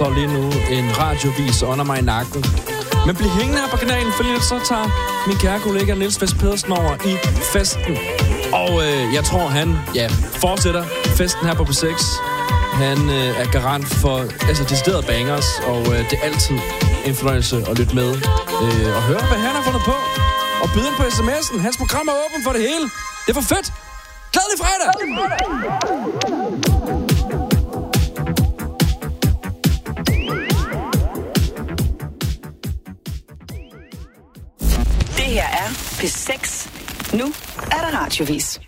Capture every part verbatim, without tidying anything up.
Og lige nu en radiovis under mig i nakken. Men bliv hængende her på kanalen, for lidt så tager min kære kollega Niels Vest Pedersen over i festen. Og øh, jeg tror, han ja, fortsætter festen her på P seks. Han øh, er garant for altså, deciderede bangers, og øh, det er altid en fornøjelse at lytte med øh, og høre, hvad han har fundet på. Og byde ind på sms'en. Hans program er åben for det hele. Det er for fedt. Glædelig fredag! Det her er P seks. Nu er der radiovis.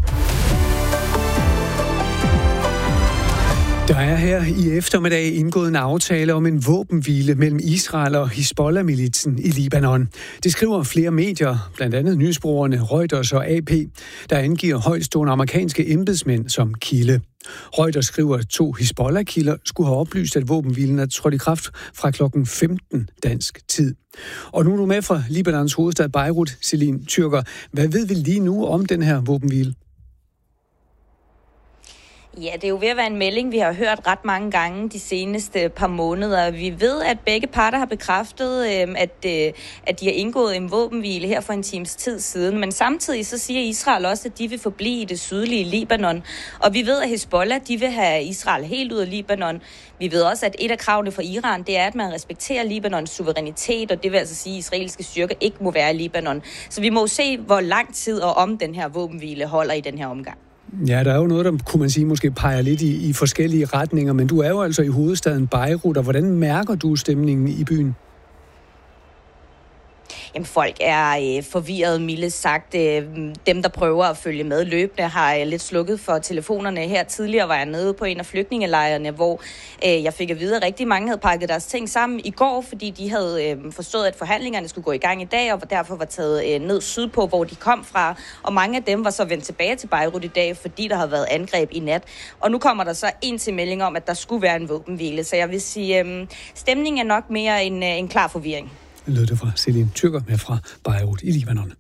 Der er her i eftermiddag indgået en aftale om en våbenhvile mellem Israel og Hizbollah-militsen i Libanon. Det skriver flere medier, blandt andet nyhedsbureauerne Reuters og A P, der angiver højtstående amerikanske embedsmænd som kilde. Reuters skriver, at to Hizbollah-kilder skulle have oplyst, at våbenhvilen er trådt i kraft fra klokken femten dansk tid. Og nu er du med fra Libanons hovedstad Beirut, Celine Tyrker. Hvad ved vi lige nu om den her våbenhvile? Ja, det er jo ved at være en melding, vi har hørt ret mange gange de seneste par måneder. Vi ved, at begge parter har bekræftet, at, at de har indgået en våbenhvile her for en times tid siden. Men samtidig så siger Israel også, at de vil forblive i det sydlige Libanon. Og vi ved, at Hizbollah de vil have Israel helt ud af Libanon. Vi ved også, at et af kravene for Iran, det er, at man respekterer Libanons suverænitet, og det vil altså sige, at israelske styrker ikke må være i Libanon. Så vi må se, hvor lang tid og om den her våbenhvile holder i den her omgang. Ja, der er jo noget, der kunne man sige måske peger lidt i, i forskellige retninger, men du er jo altså i hovedstaden Beirut, og hvordan mærker du stemningen i byen? Jamen, folk er øh, forvirret, mildt sagt. Øh, dem, der prøver at følge med løbende, har øh, lidt slukket for telefonerne. Her tidligere var jeg nede på en af flygtningelejrene, hvor øh, jeg fik at vide, at rigtig mange havde pakket deres ting sammen i går, fordi de havde øh, forstået, at forhandlingerne skulle gå i gang i dag, og derfor var taget øh, ned sydpå, hvor de kom fra. Og mange af dem var så vendt tilbage til Beirut i dag, fordi der havde været angreb i nat. Og nu kommer der så en til melding om, at der skulle være en våbenhvile. Så jeg vil sige, øh, stemningen er nok mere en, øh, en klar forvirring. Lød det fra Celine Tyrker med fra Beirut i Libanon.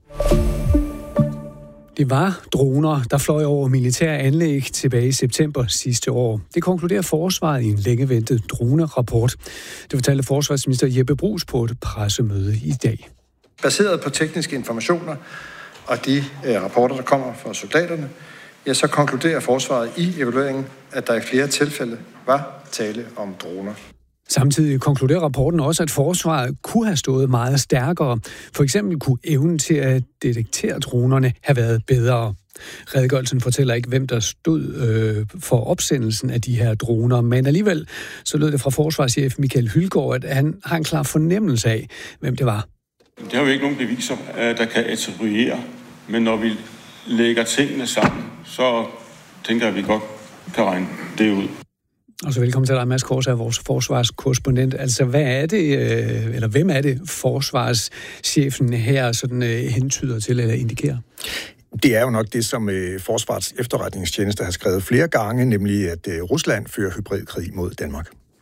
Det var droner, der fløj over militære anlæg tilbage i september sidste år. Det konkluderer forsvaret i en længe ventet dronerapport. Det fortalte forsvarsminister Jeppe Bruus på et pressemøde i dag. Baseret på tekniske informationer og de eh, rapporter, der kommer fra soldaterne, ja, så konkluderer forsvaret i evalueringen, at der i flere tilfælde var tale om droner. Samtidig konkluderer rapporten også, at forsvaret kunne have stået meget stærkere. For eksempel kunne evnen til at detektere dronerne have været bedre. Redegørelsen fortæller ikke, hvem der stod øh, for opsendelsen af de her droner, men alligevel så lød det fra forsvarschef Michael Hylgaard, at han har en klar fornemmelse af, hvem det var. Det har jo ikke nogen beviser, der kan attribuere, men når vi lægger tingene sammen, så tænker jeg, at vi godt kan regne det ud. Og så velkommen til dig, Mads Korsager, vores forsvarskorrespondent. Altså, hvad er det, eller hvem er det, forsvarschefen her sådan hentyder til eller indikerer? Det er jo nok det, som Forsvarets efterretningstjeneste har skrevet flere gange, nemlig at Rusland fører hybridkrig mod Danmark.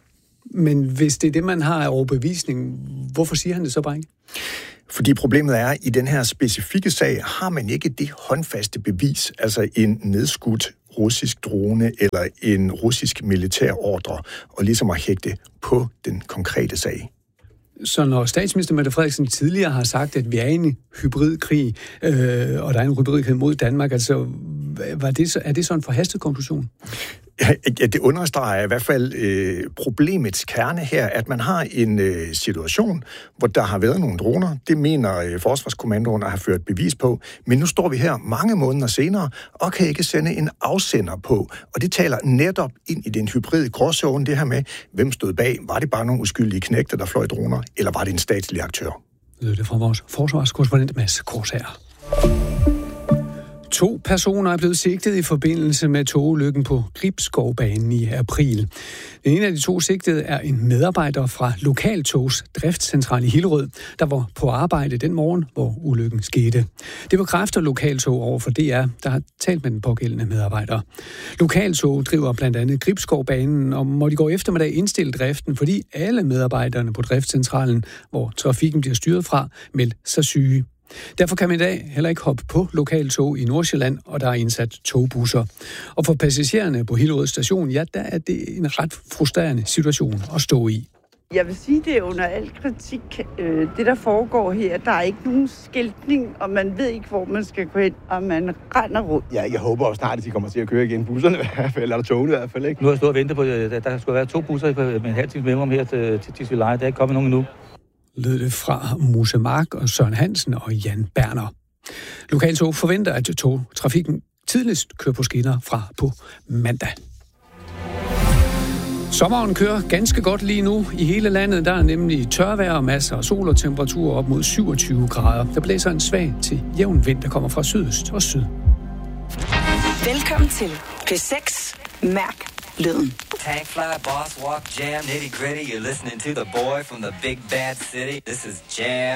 Men hvis det er det, man har af overbevisning, hvorfor siger han det så bare ikke? Fordi problemet er, at i den her specifikke sag har man ikke det håndfaste bevis, altså en nedskudt russisk drone eller en russisk militær ordre, og ligesom at hægte på den konkrete sag. Så når statsminister Mette Frederiksen tidligere har sagt, at vi er i en hybridkrig, øh, og der er en hybridkrig mod Danmark, altså var det så, er det så en forhastet konklusion? Ja, det understreger i hvert fald øh, problemets kerne her, at man har en øh, situation, hvor der har været nogle droner. Det mener øh, Forsvarskommandoen at have ført bevis på. Men nu står vi her mange måneder senere og kan ikke sende en afsender på. Og det taler netop ind i den hybride gråzone, det her med, hvem stod bag. Var det bare nogle uskyldige knægte, der fløj droner, eller var det en statslig aktør? Det er fra vores forsvarskorrespondent Mads Korsager. To personer er blevet sigtet i forbindelse med togulykken på Gribskovbanen i april. Den ene af de to sigtede er en medarbejder fra Lokaltogs driftscentral i Hillerød, der var på arbejde den morgen, hvor ulykken skete. Det bekræfter Lokaltog over for D R, der har talt med den pågældende medarbejder. Lokaltog driver blandt andet Gribskovbanen, og må de gå eftermiddag indstille driften, fordi alle medarbejderne på driftscentralen, hvor trafikken bliver styret fra, meldte sig syge. Derfor kan man i dag heller ikke hoppe på lokaltog i Nordsjælland, og der er indsat togbusser. Og for passagererne på Hillerød station, ja, der er det en ret frustrerende situation at stå i. Jeg vil sige, det er under al kritik. Det, der foregår her, der er ikke nogen skiltning, og man ved ikke, hvor man skal gå hen, og man render rundt. Ja, jeg håber også snart, at de kommer til at køre igen. Busserne i hvert fald, eller togene i hvert fald, ikke? Nu har jeg stået og ventet på, at der skulle være to busser med en halv times mellemrum her til, til Tisvildeleje. Der er ikke kommet nogen endnu. Lød det fra Musse Mark og Søren Hansen og Jan Berner. Lokaltog forventer, at togtrafikken tidligst kører på skinner fra på mandag. Sommeren kører ganske godt lige nu i hele landet. Der er nemlig tørvejr og masser af sol og temperaturer op mod syvogtyve grader. Der blæser en svag til jævn vind, der kommer fra sydøst og syd. Velkommen til P seks. Mærk lyden. Tank fly, boss walk, jam, nitty gritty. You're listening to the boy from the big bad city. This is Jam